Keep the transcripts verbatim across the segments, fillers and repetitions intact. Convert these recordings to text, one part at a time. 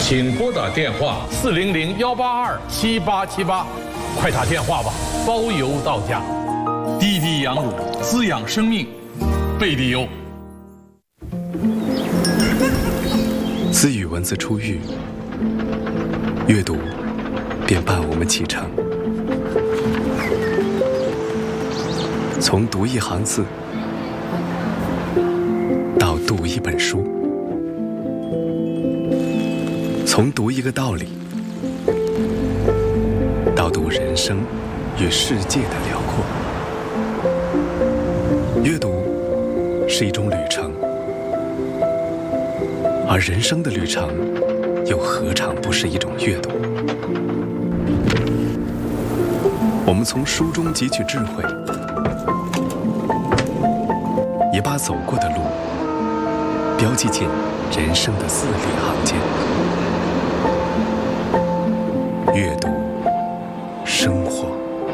请拨打电话四零零幺八二七八七八，快打电话吧，包邮到家。滴滴羊乳滋养生命，贝利优。 自语文字出狱，阅读便伴我们启程。从读一行字到读一本书，从读一个道理到读人生与世界的辽阔。阅读是一种旅程，而人生的旅程又何尝不是一种阅读？我们从书中汲取智慧，也把走过的路标记进人生的字里行间。阅读生活。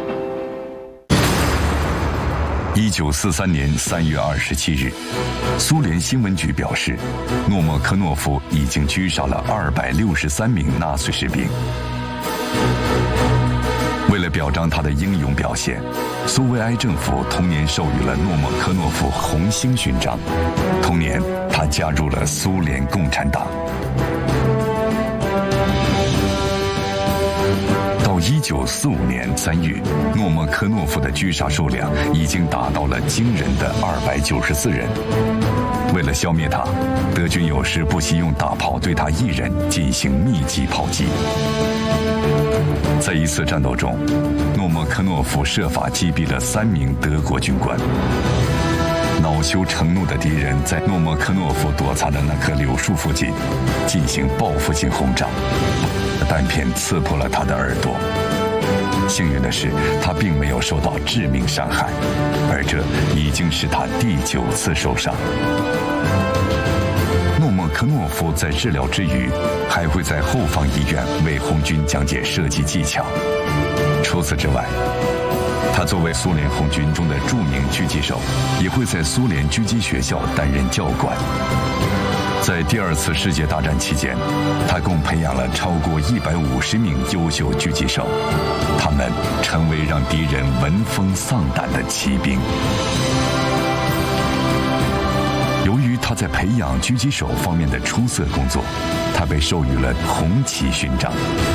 一九四三年三月二十七日，苏联新闻局表示，诺莫科诺夫已经狙杀了二百六十三名纳粹士兵。为了表彰他的英勇表现，苏维埃政府同年授予了诺莫科诺夫红星勋章。同年，他加入了苏联共产党。到一九四五年三月，诺莫科诺夫的狙杀数量已经达到了惊人的二百九十四人。为了消灭他，德军有时不惜用大炮对他一人进行密集炮击。在一次战斗中，诺莫科诺夫设法击毙了三名德国军官。恼羞成怒的敌人在诺莫科诺夫躲藏的那棵柳树附近进行报复性轰炸，弹片刺破了他的耳朵。幸运的是，他并没有受到致命伤害，而这已经是他第九次受伤。诺莫科诺夫在治疗之余，还会在后方医院为红军讲解射击技巧。除此之外，他作为苏联红军中的著名狙击手，也会在苏联狙击学校担任教官。在第二次世界大战期间，他共培养了超过一百五十名优秀狙击手，他们成为让敌人闻风丧胆的骑兵。由于他在培养狙击手方面的出色工作，他被授予了红旗勋章。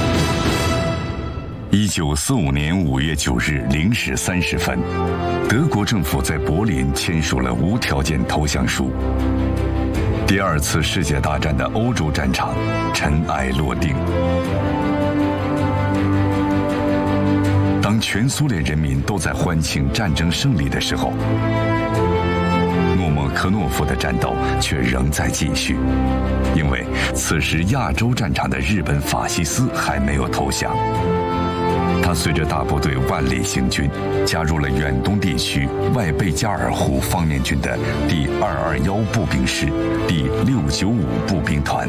一九四五年五月九日零时三十分，德国政府在柏林签署了无条件投降书。第二次世界大战的欧洲战场尘埃落定。当全苏联人民都在欢庆战争胜利的时候，诺莫科诺夫的战斗却仍在继续，因为此时亚洲战场的日本法西斯还没有投降。他随着大部队万里行军，加入了远东地区外贝加尔湖方面军的第二二一步兵师第六九五步兵团。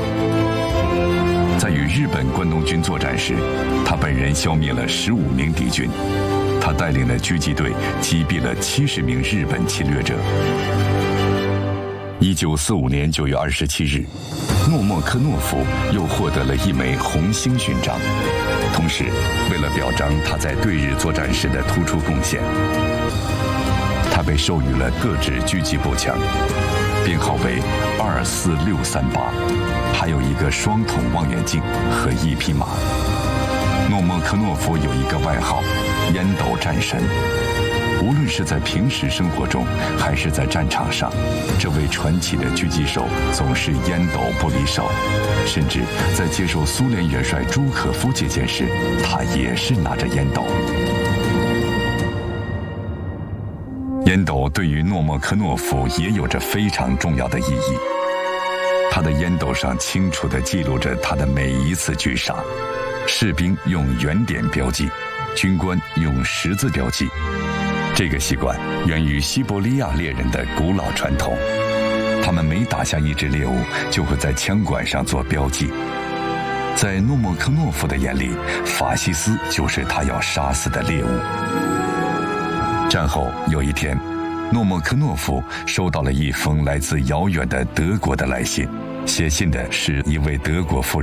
在与日本关东军作战时，他本人消灭了十五名敌军。他带领了狙击队击毙了七十名日本侵略者。一九四五年九月二十七日，诺莫科诺夫又获得了一枚红星勋章。同时，为了表彰他在对日作战时的突出贡献，他被授予了各制狙击步枪，编号为二四六三八，还有一个双筒望远镜和一匹马。诺莫科诺夫有一个外号“烟斗战神”。无论是在平时生活中，还是在战场上，这位传奇的狙击手总是烟斗不离手。甚至在接受苏联元帅朱可夫接见时，他也是拿着烟斗。烟斗对于诺莫科诺夫也有着非常重要的意义。他的烟斗上清楚地记录着他的每一次狙杀。士兵用圆点标记，军官用十字标记。这个习惯源于西伯利亚猎人的古老传统，他们每打下一只猎物，就会在枪管上做标记。在诺莫科诺夫的眼里，法西斯就是他要杀死的猎物。战后有一天，诺莫科诺夫收到了一封来自遥远的德国的来信，写信的是一位德国妇人。